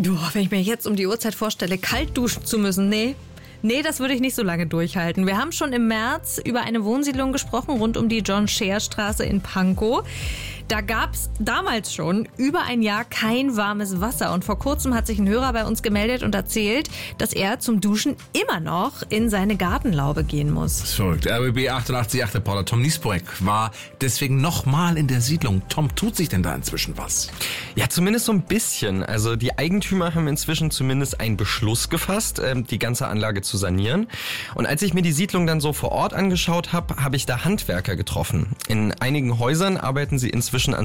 Boah, wenn ich mir jetzt um die Uhrzeit vorstelle, kalt duschen zu müssen, nee, das würde ich nicht so lange durchhalten. Wir haben schon im März über eine Wohnsiedlung gesprochen, rund um die John-Scheer-Straße in Pankow. Da gab es damals schon über ein Jahr kein warmes Wasser. Und vor kurzem hat sich ein Hörer bei uns gemeldet und erzählt, dass er zum Duschen immer noch in seine Gartenlaube gehen muss. Das ist verrückt. RBB 88.8 Reporter Tom Niesbroek war deswegen nochmal in der Siedlung. Tom, tut sich denn da inzwischen was? Ja, zumindest so ein bisschen. Also die Eigentümer haben inzwischen zumindest einen Beschluss gefasst, die ganze Anlage zu sanieren. Und als ich mir die Siedlung dann so vor Ort angeschaut habe, habe ich da Handwerker getroffen. In einigen Häusern arbeiten sie inzwischen an